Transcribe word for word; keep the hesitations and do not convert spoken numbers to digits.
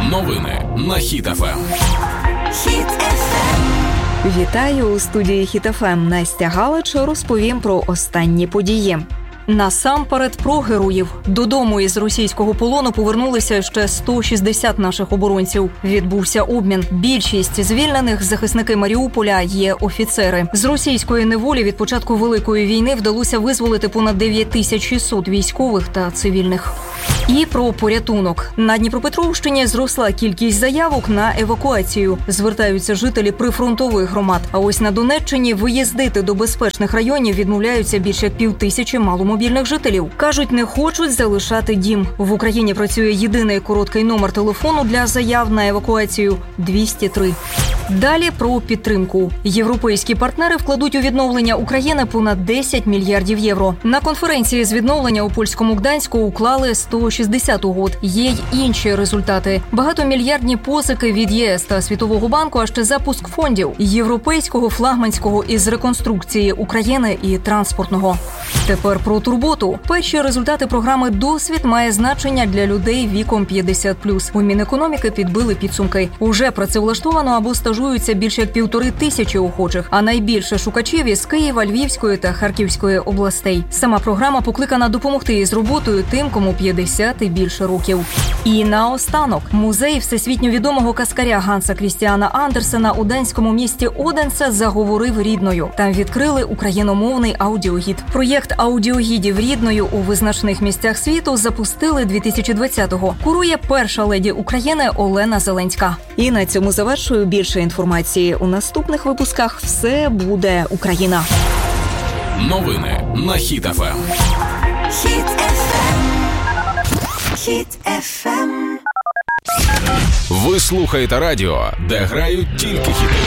Новини на Хіт еф ем. Хіт еф ем. Вітаю у студії Хіт еф ем. Настя Галич розповім про останні події. Насамперед про героїв. Додому із російського полону повернулися ще сто шістдесят наших оборонців. Відбувся обмін. Більшість звільнених захисники Маріуполя є офіцери. З російської неволі від початку Великої війни вдалося визволити понад дев'ять тисяч шістсот військових та цивільних. І про порятунок. На Дніпропетровщині зросла кількість заявок на евакуацію. Звертаються жителі прифронтових громад. А ось на Донеччині виїздити до безпечних районів відмовляються більше як півтисячі маломобільних жителів. Кажуть, не хочуть залишати дім. В Україні працює єдиний короткий номер телефону для заяв на евакуацію – двісті три. Далі про підтримку. Європейські партнери вкладуть у відновлення України понад десять мільярдів євро. На конференції з відновлення у польському Гданську уклали сто шістдесят угод. Є й інші результати. Багатомільярдні позики від ЄС та Світового банку, а ще запуск фондів європейського, флагманського із реконструкції України і транспортного. Тепер про турботу. Перші результати програми «Досвід» має значення для людей віком п'ятдесят плюс. У Мінекономіки підбили підсумки. Уже працевлаштовано або стажуються більше як півтори тисячі охочих, а найбільше шукачів із Києва, Львівської та Харківської областей. Сама програма покликана допомогти із роботою тим, кому п'ятдесят і більше років. І наостанок. Музей всесвітньо відомого каскаря Ганса Крістіана Андерсена у данському місті Оденсе заговорив рідною. Там відкрили україномовний аудіогід. Проєкт аудіогідів рідною у визначних місцях світу запустили дві тисячі двадцятого. Курує перша леді України Олена Зеленська. І на цьому завершую. Більше інформації у наступних випусках. Все буде Україна. Новини на Хіт еф ем. Хіт еф ем. Хіт еф ем. Ви слухаєте радіо, де грають тільки хіти.